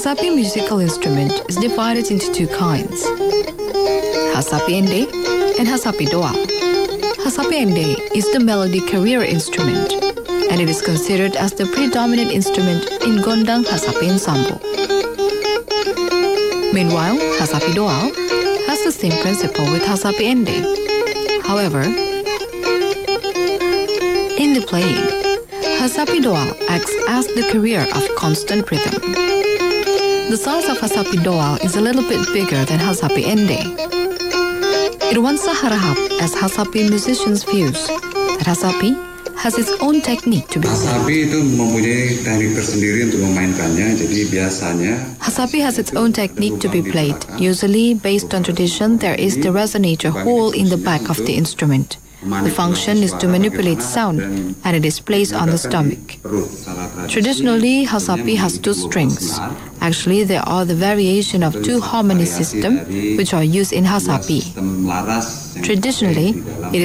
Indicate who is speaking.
Speaker 1: Hasapi musical instrument is divided into two kinds, Hasapi Ende and Hasapi Doa. Hasapi Ende is the melody carrier instrument, and it is considered as the predominant instrument in Gondang Hasapi ensemble. Meanwhile, Hasapi Doa has the same principle with Hasapi Ende. However, in the playing, Hasapi Doa acts as the carrier of constant rhythm. The size of Hasapi Doa is a little bit bigger than Hasapi Ende. It wants a harahap as Hasapi musicians' views that Hasapi has its own technique to be played.
Speaker 2: Hasapi itu mempunyai teknik tersendiri untuk memainkannya, jadi biasanya
Speaker 1: Hasapi has its own technique to be played. Usually, based on tradition, there is the resonator hole in the back of the instrument. The function is to manipulate sound, and it is placed on the stomach. Traditionally, Hasapi has two strings. Actually, there are the variation of two harmony system which are used in Hasapi. Traditionally, it